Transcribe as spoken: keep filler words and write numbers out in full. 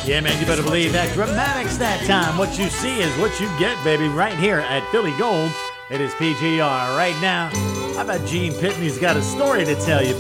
Yeah, man, you better believe that. Dramatics that time. What you see is what you get, baby, right here at Philly Gold. It is P G R right now. How about Gene Pitney's got a story to tell you, baby?